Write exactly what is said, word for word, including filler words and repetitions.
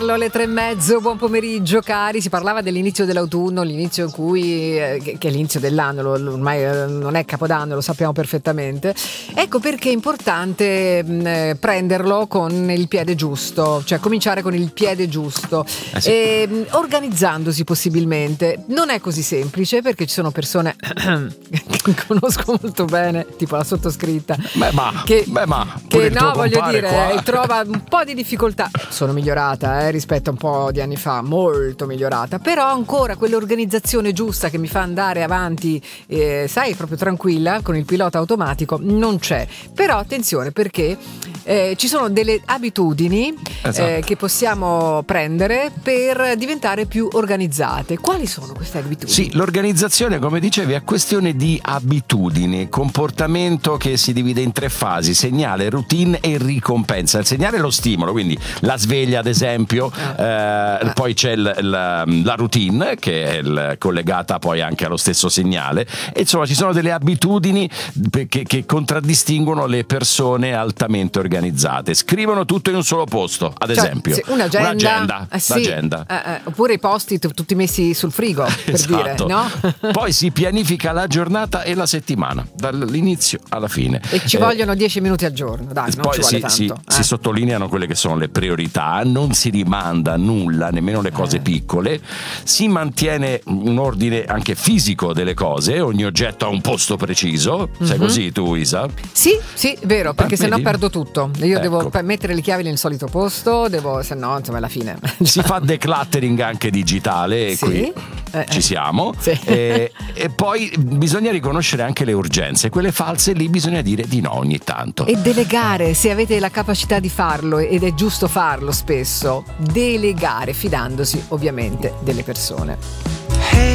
Alle tre e mezzo, buon pomeriggio cari. Si parlava dell'inizio dell'autunno, l'inizio in cui eh, che è l'inizio dell'anno, lo, lo, ormai eh, non è Capodanno, lo sappiamo perfettamente. Ecco perché è importante mh, prenderlo con il piede giusto, cioè cominciare con il piede giusto, eh sì. e, mh, organizzandosi possibilmente. Non è così semplice perché ci sono persone che conosco molto bene, tipo la sottoscritta, beh ma, che, beh, ma che no, voglio dire, qua. trova un po' di difficoltà. Sono migliorata, eh. rispetto a un po' di anni fa, molto migliorata, però ancora quell'organizzazione giusta che mi fa andare avanti, eh, sai, proprio tranquilla con il pilota automatico non c'è. Però attenzione perché eh, ci sono delle abitudini esatto. eh, che possiamo prendere per diventare più organizzate. Quali sono queste abitudini? Sì, l'organizzazione, come dicevi, è questione di abitudini, comportamento che si divide in tre fasi: segnale, routine e ricompensa. Il segnale è lo stimolo, quindi la sveglia ad esempio. Eh, ah. Poi c'è il, la, la routine che è il, collegata poi anche allo stesso segnale, e insomma ci sono delle abitudini che, che contraddistinguono le persone altamente organizzate. Scrivono tutto in un solo posto, ad cioè, esempio sì, un'agenda, un'agenda, eh, sì. l'agenda. Eh, eh, oppure i post-it tutti messi sul frigo per esatto. dire, no? Poi si pianifica la giornata e la settimana dall'inizio alla fine, e ci eh, vogliono dieci minuti al giorno, dai, non poi ci vuole si, tanto si, eh. si sottolineano quelle che sono le priorità, non si rimanda nulla, nemmeno le cose piccole, si mantiene un ordine anche fisico delle cose, ogni oggetto ha un posto preciso. Sei mm-hmm. così tu, Isa? Sì, sì, vero, perché ah, sennò vedi? perdo tutto. Io ecco. devo mettere le chiavi nel solito posto, devo, se no, insomma, alla fine. Si fa decluttering anche digitale, e sì. qui eh, ci siamo. Sì. E, e poi bisogna riconoscere anche le urgenze, quelle false, lì bisogna dire di no ogni tanto. E delegare, se avete la capacità di farlo, ed è giusto farlo spesso, delegare fidandosi ovviamente delle persone.